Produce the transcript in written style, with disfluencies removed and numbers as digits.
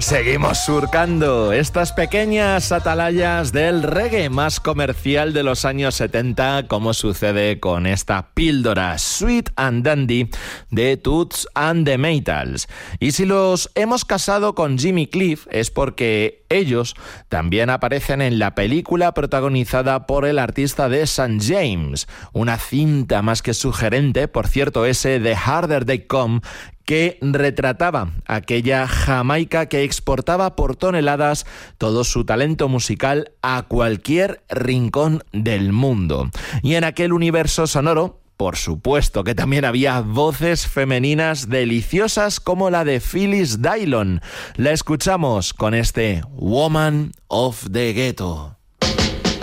Seguimos surcando estas pequeñas atalayas del reggae más comercial de los años 70, como sucede con esta píldora Sweet and Dandy de Toots and the Maytals. Y si los hemos casado con Jimmy Cliff es porque ellos también aparecen en la película protagonizada por el artista de St. James, una cinta más que sugerente, por cierto, ese The Harder They Come, que retrataba aquella Jamaica que exportaba por toneladas todo su talento musical a cualquier rincón del mundo. Y en aquel universo sonoro, por supuesto que también había voces femeninas deliciosas como la de Phyllis Dillon. La escuchamos con este Woman of the Ghetto.